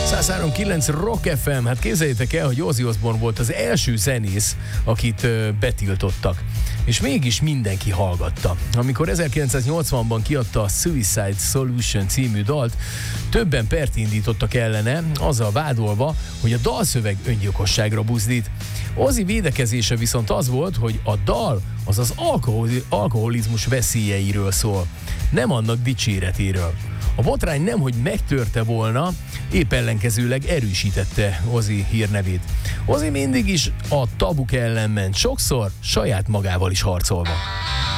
103.9 Rock FM. Hát képzeljétek el, hogy Ozzy Osbourne volt az első zenész, akit betiltottak. És mégis mindenki hallgatta. Amikor 1980-ban kiadta a Suicide Solution című dalt, többen pert indítottak ellene, azzal vádolva, hogy a dalszöveg öngyilkosságra buzdít. Ozzy védekezése viszont az volt, hogy a dal az alkoholizmus veszélyeiről szól, nem annak dicséretéről. A botrány nemhogy megtörte volna, épp ellenkezőleg erősítette Ozzy hírnevét. Ozzy mindig is a tabuk ellen ment, sokszor saját magával is harcolva.